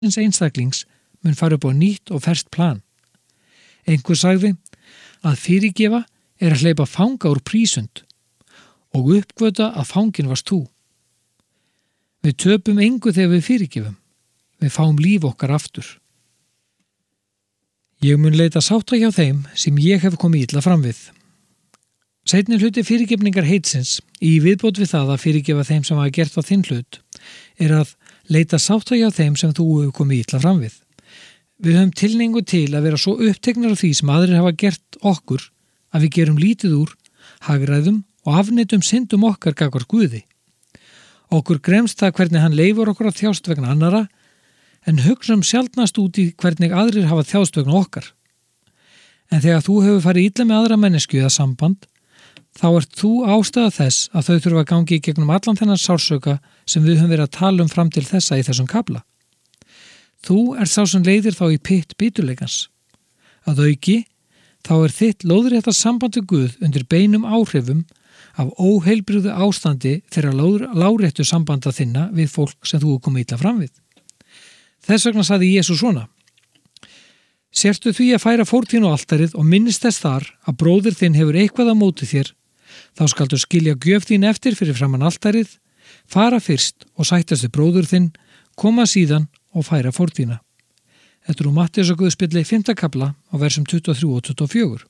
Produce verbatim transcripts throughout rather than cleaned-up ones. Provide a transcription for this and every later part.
hins einstaklings mun fara upp á nýtt og ferskt plan. Einhver sagði að fyrirgefa er að hleypa fanga úr prísund og uppgöta að fangin varst þú. Við töpum engu þegar við fyrirgefum. Við fáum líf okkar aftur. Ég mun leita sátta hjá þeim sem ég hef komið illa fram við. Seinni hluti fyrirgefningar heitsins, í viðbót við það að fyrirgefa þeim sem hafa gert á þinn hlut, er að leita sátta hjá þeim sem þú hefur komið illa fram við. Við höfum tilhneigingu til að vera svo uppteknar af því sem aðrir hafa gert okkur að við gerum lítið úr, hagræðum og afneitum syndum okkar gagnvart Guði. Okkur gremst það hvernig hann leyfur okkur að þjást vegna annara, en hugsum sjaldnast út í hvernig aðrir hafa þjást vegna okkar. En þegar þú hefur farið illa með aðra mennesku eða samband, þá ert þú ástæða þess að þau þurfa að gangi í gegnum allan þennan sársauka sem við höfum verið að tala um fram til þessa í þessum kafla. Þú ert sá sem leiðir þá í pitt biturleikans. Að auki, þá er þitt lóðrétta samband við Guð undir beinum áhrifum af óheilbrigðu ástandi þeirra láréttu sambanda þinna við fólk sem þú hefur komið illa fram við. Þess vegna sagði Jesús svona: Sértu því að færa fórn á altarið og minnist þess þar að bróðir þinn hefur eitthvað á móti þér, þá skaltu skilja gjöf þín eftir fyrir framan altarið, fara fyrst og sættast við bróður þinn, koma síðan og færa fórn þína. Þetta er úr Matteusar guðspjalli fimmta kafla á versum tuttugu og þrjú og tuttugu og fjögur.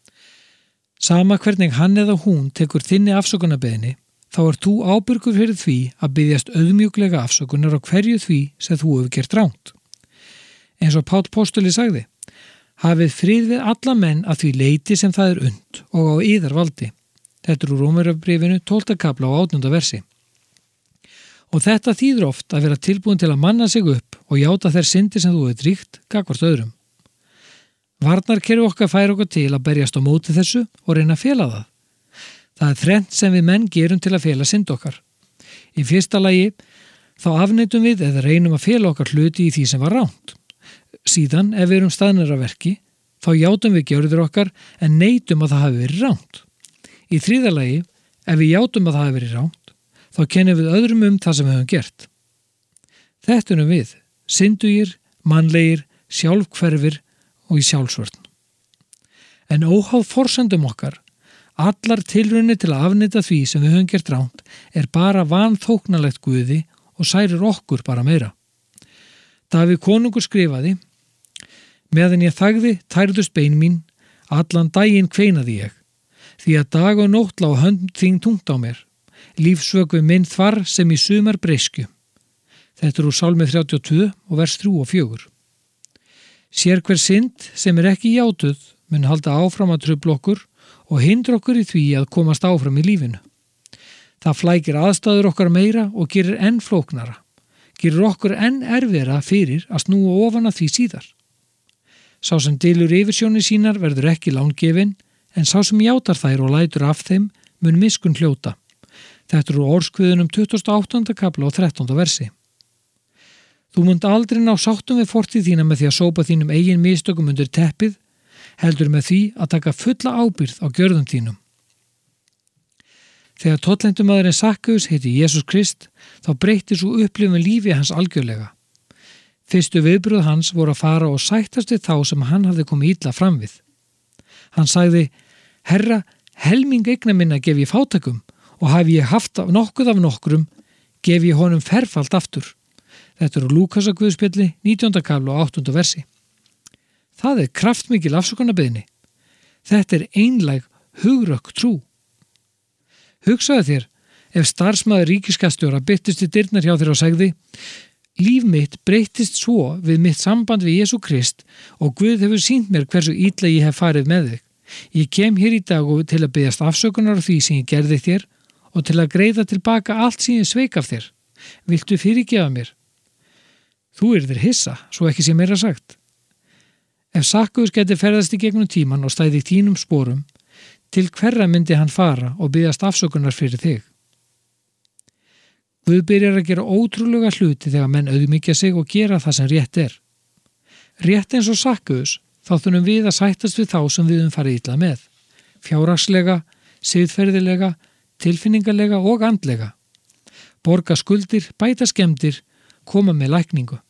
Sama hvernig hann eða hún tekur þinni afsökunarbeðni, þá er þú ábyrgur fyrir því að biðjast auðmjúklega afsökunar á hverju því sem þú hefur gert rangt. Eins og Páll postuli sagði: hafið frið við alla menn að því leyti sem það er und og á yðar valdi. Þetta er úr Rómverjabréfinu tólfta kafla og átjánda versi. Og þetta þýðir oft að vera tilbúin til að manna sig upp og játa þær syndir sem þú hefur ríkt gagnvart öðrum. Varnarkerfi okkar fær okkur til að berjast á móti þessu og reyna að fela það. Það er þrennt sem við menn gerum til að fela synd okkar. Í fyrsta lagi þá afneitum við eða reynum að fela okkar hluti í því sem var rangt. Síðan, ef við erum staðnir að verki, þá játum við gjörðir okkar en neitum að það hafi verið rangt. Í þriðja lagi, ef við játum að það hafi verið rangt, þá kennum við öðrum um það sem við höfum gert. Þetta erum við, syndugir, mannlegir, sjálfhverfir og í sjálfsvörn. En óháð forsendum okkar, allar tilraunir til að afneita því sem við höfum gert rangt, er bara vanþóknanlegt Guði og særir okkur bara meira. Davíð konungur skrifaði: meðan ég þagði tærðust bein mín, allan daginn kveinaði ég, því að dag og nótt lá hönd þín tungt á mér, lífsvökvi minn þvarr sem í sumar breiskju. Þetta er úr Sálmi þrjátíu og tvö og vers þrjú og fjögur. Sér hver synd sem er ekki játuð mun halda áfram að trufla okkur og hindra okkur í því að komast áfram í lífinu. Það flækir aðstæður okkar meira og gerir enn flóknara, gerir okkur enn erfiðara fyrir að snúa ofan að því síðar. Sá sem dylur yfirsjónir sínar verður ekki lángefinn, en sá sem játar þær og lætur af þeim mun miskunn hljóta. Þetta eru orðskviðunum tuttugasta og áttunda kafla og þrettánda versi. Þú munt aldrei ná sáttum við fortíð þína með því að sópa þínum eigin mistökum undir teppið, heldur með því að taka fulla ábyrgð á gjörðum þínum. Þegar tollendummaðurinn Sakkaus heiti Jesús Krist, þá breytti svo upplifun lífi hans algjörlega. Fyrstu viðbrögð hans voru að fara og sættast við þá sem hann hafði komið illa fram við. Hann sagði: Herra, helming eigna minna gef ég fátækum og hafi ég haft nokkuð af nokkrum, gef ég honum ferfalt aftur. Þetta eru Lúkasar guðspjalli nítjánda kafla og áttunda versi. Það er kraftmikil afsökunarbeiðni. Þetta er einlæg, hugrökk trú. Hugsaðu þér, ef starfsmaður ríkiskattstjóra birtist í dyrnar hjá þér og segði: líf mitt breyttist svo við mitt samband við Jesú Krist og Guð hefur sýnt mér hversu illa ég hef farið með þig. Ég kem hér í dag til að biðjast afsökunar á því sem ég gerði þér og til að greiða tilbaka allt sem ég sveik af þér. Viltu fyrirgefa mér? Þú yrðir hissa, svo ekki sé meira sagt. Ef Sakkaus gæti ferðast í gegnum tíman og stæði í þínum sporum, til hverra myndi hann fara og biðjast afsökunar fyrir þig? Guð byrjar að gera ótrúlega hluti þegar menn auðmýkja sig og gera það sem rétt er. Rétt eins og Sakkaus, þá þurfum við að sættast við þá sem við höfum farið illa með, fjárhagslega, siðferðilega, tilfinningalega og andlega. Borga skuldir, bæta skemmdir, koma með lækningu.